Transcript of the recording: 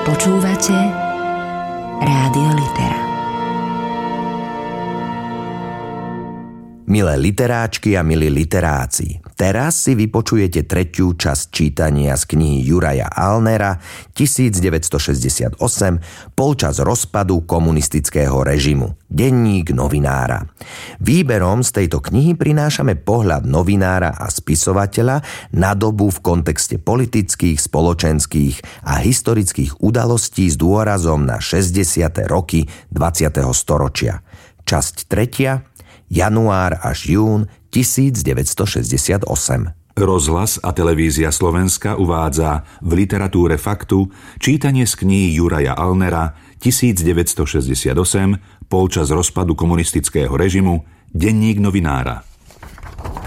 Počúvate Rádio Litera. Milé literáčky a milí literáci, teraz si vypočujete tretiu časť čítania z knihy Juraja Alnera 1968 Polčas rozpadu komunistického režimu. Denník novinára. Výberom z tejto knihy prinášame pohľad novinára a spisovateľa na dobu v kontexte politických, spoločenských a historických udalostí s dôrazom na 60. roky 20. storočia. Časť tretia, január až jún 1968. Rozhlas a televízia Slovenska uvádza v literatúre faktu čítanie z knihy Juraja Alnera 1968 Polčas rozpadu komunistického režimu. Denník novinára.